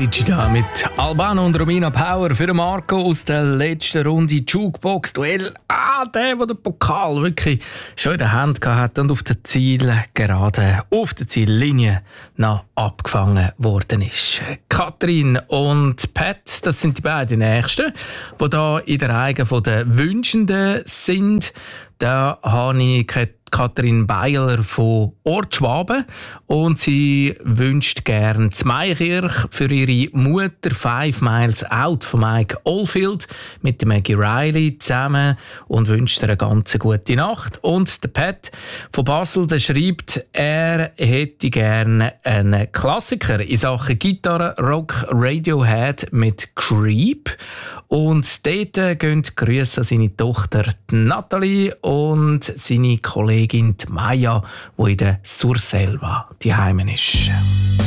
Avicii da mit Albano und Romina Power für Marco aus der letzten Runde Jukebox-Duell. Der den Pokal wirklich schon in der Hand hatte und auf der Zielgerade, auf der Ziellinie noch abgefangen worden ist. Katrin und Pat, das sind die beiden Nächsten, die da in der Reihe der Wünschenden sind. Da habe ich Katrin Beiler von Ort Schwaben und sie wünscht gern Zweikirch für ihre Mutter 5 Miles Out von Mike Oldfield mit der Maggie Riley zusammen und wünscht ihr eine ganz gute Nacht. Und der Pat von Basel, der schreibt, er hätte gerne einen Klassiker in Sachen Gitarre, Rock, Radiohead mit Creep. Und dort gehen Grüße an seine Tochter Nathalie und seine Kollegin Maya, die in der Surselva daheim ist.